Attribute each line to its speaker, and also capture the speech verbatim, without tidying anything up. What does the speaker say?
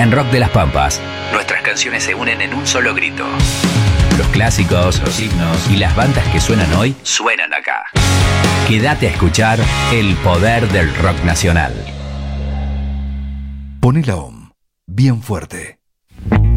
Speaker 1: En Rock de las Pampas, nuestras canciones se unen en un solo grito. Los clásicos, los himnos y las bandas que suenan hoy suenan acá. Quédate a escuchar el poder del rock nacional.
Speaker 2: Poné la O M bien fuerte.